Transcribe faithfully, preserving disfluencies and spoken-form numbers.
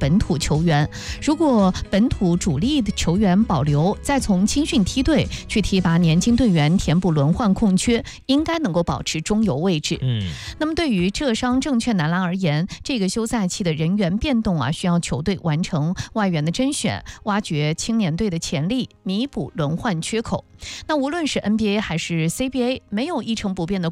本土球员。如果本土主力的球员保留，再从青训梯队去提拔年轻队员，填补轮换空缺，应该能够保持中游位置。 嗯， 那么对于浙商证券男篮而言，这个休赛期的人员变动啊，需要球队完成外援的甄选，挖掘青年队的潜力，弥补轮换缺口。那无论是 N B A 还是 C B A， 没有一成不变的